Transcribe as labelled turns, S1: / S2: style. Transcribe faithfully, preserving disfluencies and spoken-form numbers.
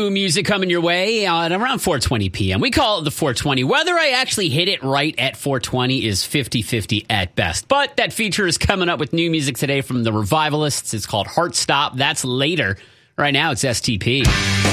S1: new music coming your way at around four twenty p.m. We call it the four twenty. Whether I actually hit it right at four twenty is fifty-fifty at best. But that feature is coming up with new music today from the Revivalists. It's called Heart Stop. That's later. Right now, it's S T P.